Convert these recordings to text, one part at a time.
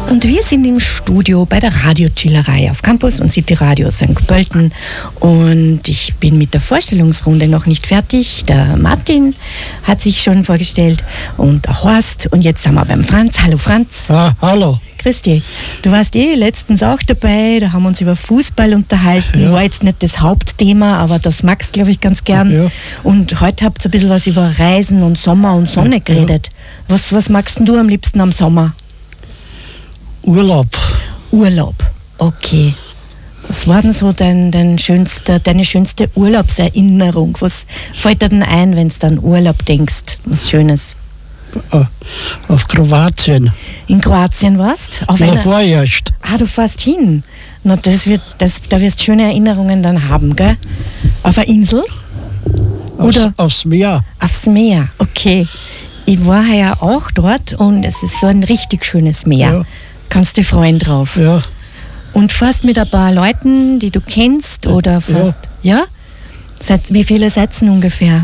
Und wir sind im Studio bei der Radiochillerei auf Campus und City Radio St. Pölten. Und ich bin mit der Vorstellungsrunde noch nicht fertig. Der Martin hat sich schon vorgestellt und der Horst. Und jetzt sind wir beim Franz. Hallo Franz. Ah, hallo. Christi, du warst letztens auch dabei, da haben wir uns über Fußball unterhalten. Ja. War jetzt nicht das Hauptthema, aber das magst glaube ich ganz gern. Ja. Und heute habt ihr ein bisschen was über Reisen und Sommer und Sonne geredet. Was magst denn du am liebsten am Sommer? Urlaub. Urlaub, okay. Was war denn so deine schönste Urlaubserinnerung? Was fällt dir denn ein, wenn du an Urlaub denkst? Was Schönes? Auf Kroatien. In Kroatien warst? Vorerst. Ah, du fährst hin. Na, da wirst du schöne Erinnerungen dann haben, gell? Auf einer Insel? Oder? Aufs Meer. Aufs Meer, okay. Ich war ja auch dort und es ist so ein richtig schönes Meer. Ja. Kannst dich freuen drauf. Ja. Und fährst mit ein paar Leuten, die du kennst, oder fährst? Ja? Wie viele seid ihr ungefähr?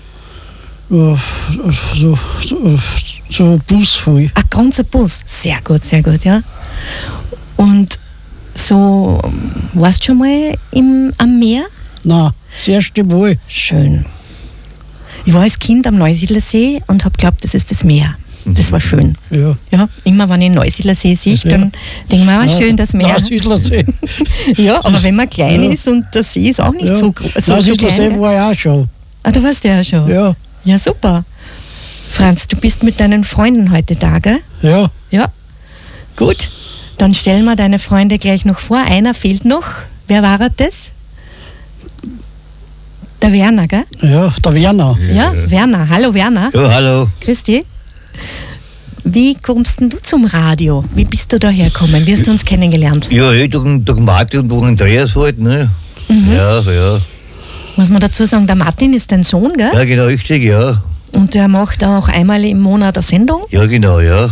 So Bus voll. Ein ganzer Bus. Sehr gut, ja. Und so, warst du schon mal am Meer? Nein, das erste Mal. Schön. Ich war als Kind am Neusiedlersee und habe geglaubt, das ist das Meer. Das war schön. Ja. Ja, immer wenn ich den Neusiedlersee sehe, dann denke ich mir, schön das Meer. Neusiedlersee. Ja, aber wenn man klein ist und der See ist auch nicht so groß. Neusiedlersee war ich auch schon. Ah, du warst ja schon. Ja. Ja, super. Franz, du bist mit deinen Freunden heute da, gell? Ja. Ja. Gut, dann stellen wir deine Freunde gleich noch vor. Einer fehlt noch. Wer war das? Der Werner, gell? Ja, der Werner. Ja, Werner. Hallo Werner. Ja, hallo. Christi. Wie kommst denn du zum Radio? Wie bist du da hergekommen? Wie hast du uns kennengelernt? Ja, durch Martin und durch Andreas halt, ne? Ja. Muss man dazu sagen, der Martin ist dein Sohn, gell? Ja, genau, richtig, ja. Und der macht auch einmal im Monat eine Sendung. Ja, genau, ja.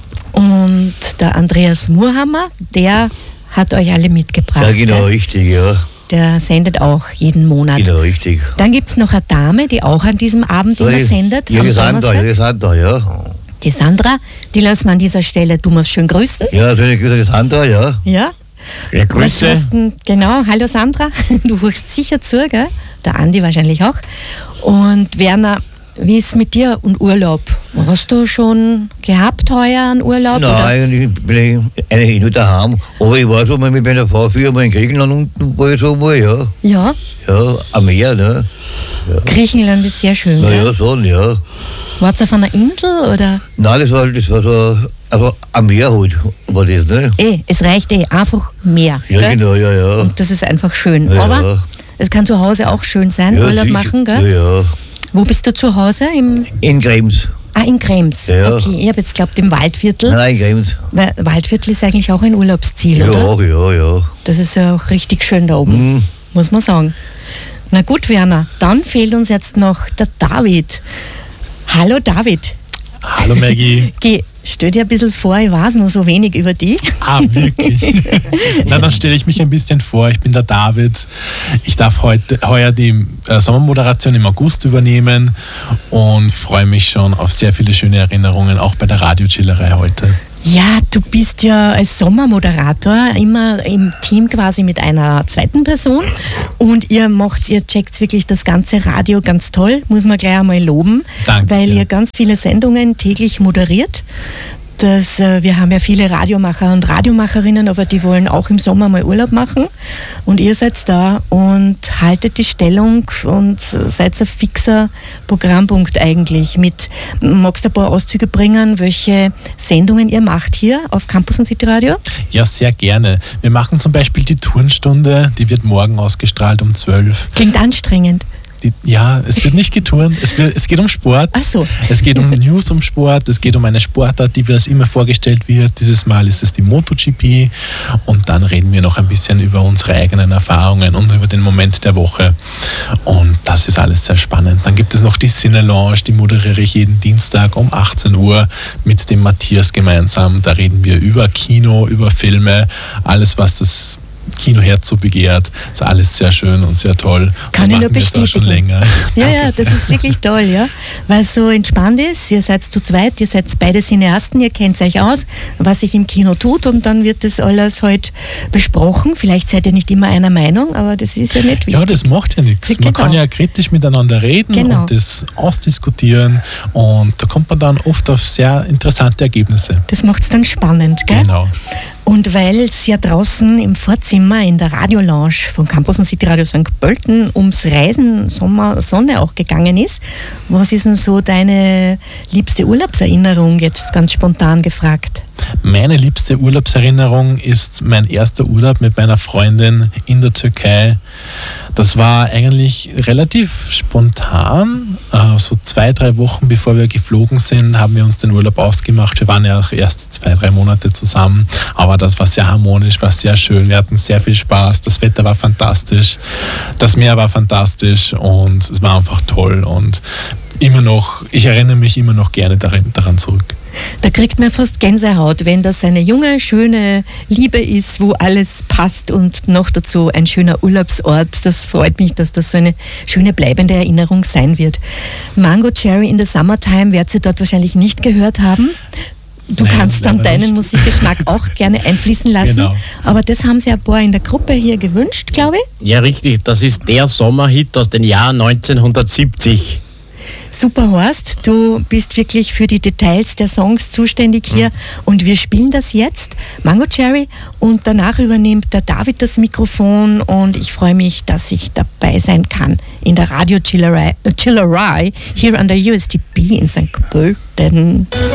Und der Andreas Murhammer, der hat euch alle mitgebracht. Ja, genau, gell? richtig, ja. Der sendet auch jeden Monat. Genau, richtig. Dann gibt es noch eine Dame, die auch an diesem Abend immer sendet. Ja, am die Sandra, Donnerstag. ja. Die Sandra, die lassen wir an dieser Stelle, du musst schön grüßen. Ja, natürlich grüße die Sandra, ja. Ja. Ja, Grüße. Genau, hallo Sandra, du hörst sicher zu, gell? Der Andi wahrscheinlich auch. Und Werner, wie ist es mit dir und Urlaub? Hast du schon gehabt heuer einen Urlaub? Nein, ich bin eigentlich nur daheim. Aber ich war schon mal mit meiner Frau früher mal in Griechenland unten, war ich so mal, ja. Ja. Ja, am Meer, ne? Ja. Griechenland ist sehr schön, Na gell? ja, schon, ja. Warst du auf einer Insel oder? Nein, das war so, also am Meer halt, war das, ne? Es reicht einfach mehr. Ja, gell? genau, ja. Und das ist einfach schön. Ja. Aber es kann zu Hause auch schön sein, Ja, Urlaub sicher. machen, gell? Ja. Wo bist du zu Hause? In Krems. In Krems. Ja. Okay, ich habe jetzt glaubt im Waldviertel. Nein, in Krems. Weil Waldviertel ist eigentlich auch ein Urlaubsziel, Ja, oder? ja. Das ist ja auch richtig schön da oben, muss man sagen. Na gut, Werner, dann fehlt uns jetzt noch der David. Hallo David. Hallo Maggie. Stell dir ein bisschen vor, ich weiß noch so wenig über dich. Ah, wirklich? Na, dann stelle ich mich ein bisschen vor. Ich bin der David. Ich darf heuer die Sommermoderation im August übernehmen und freue mich schon auf sehr viele schöne Erinnerungen, auch bei der Radiochillerei heute. Ja, du bist ja als Sommermoderator immer im Team quasi mit einer zweiten Person und ihr checkt wirklich das ganze Radio ganz toll, muss man gleich einmal loben, Danke weil sehr. ihr ganz viele Sendungen täglich moderiert. Wir haben ja viele Radiomacher und Radiomacherinnen, aber die wollen auch im Sommer mal Urlaub machen und ihr seid da und haltet die Stellung und seid ein fixer Programmpunkt eigentlich. Magst du ein paar Auszüge bringen, welche Sendungen ihr macht hier auf Campus und City Radio? Ja, sehr gerne. Wir machen zum Beispiel die Turnstunde, die wird morgen ausgestrahlt um 12. Klingt anstrengend. Es wird nicht geturnt, es geht um Sport. Ach so. Es geht um News um Sport, es geht um eine Sportart, die was immer vorgestellt wird. Dieses Mal ist es die MotoGP und dann reden wir noch ein bisschen über unsere eigenen Erfahrungen und über den Moment der Woche und das ist alles sehr spannend. Dann gibt es noch die Cine-Lounge, die moderiere ich jeden Dienstag um 18 Uhr mit dem Matthias gemeinsam. Da reden wir über Kino, über Filme, alles was das Kino Herzog begehrt. Ist alles sehr schön und sehr toll. Kann ich nur das machen wir jetzt auch schon bestätigen. länger. Ja, Danke das sehr. ist wirklich toll, ja. Weil es so entspannt ist, ihr seid zu zweit, ihr seid beide Cineasten, ihr kennt euch aus, was sich im Kino tut und dann wird das alles halt besprochen. Vielleicht seid ihr nicht immer einer Meinung, aber das ist ja nicht wichtig. Ja, das macht ja nichts. Genau. Man kann ja kritisch miteinander reden Genau. und das ausdiskutieren und da kommt man dann oft auf sehr interessante Ergebnisse. Das macht es dann spannend, gell? Genau. Und weil es ja draußen im Vorzimmer in der Radiolounge von Campus und City Radio St. Pölten ums Reisen, Sommer, Sonne auch gegangen ist, was ist denn so deine liebste Urlaubserinnerung, jetzt ganz spontan gefragt? Meine liebste Urlaubserinnerung ist mein erster Urlaub mit meiner Freundin in der Türkei. Das war eigentlich relativ spontan. So 2-3 Wochen bevor wir geflogen sind, haben wir uns den Urlaub ausgemacht. Wir waren ja auch erst 2-3 Monate zusammen, aber das war sehr harmonisch, war sehr schön. Wir hatten sehr viel Spaß, das Wetter war fantastisch, das Meer war fantastisch und es war einfach toll. Und immer noch, ich erinnere mich immer noch gerne daran zurück. Da kriegt man fast Gänsehaut, wenn das eine junge, schöne Liebe ist, wo alles passt und noch dazu ein schöner Urlaubsort. Das freut mich, dass das so eine schöne bleibende Erinnerung sein wird. Mango Cherry in the Summertime werdet ihr dort wahrscheinlich nicht gehört haben. Du Nein, kannst dann leider deinen nicht. Musikgeschmack auch gerne einfließen lassen. Genau. Aber das haben sie ein paar in der Gruppe hier gewünscht, glaube ich. Ja, richtig. Das ist der Sommerhit aus dem Jahr 1970. Super, Horst, du bist wirklich für die Details der Songs zuständig hier und wir spielen das jetzt, Mango Cherry, und danach übernimmt der David das Mikrofon und ich freue mich, dass ich dabei sein kann in der Radio Chillerei hier an der USTB in St. Pölten.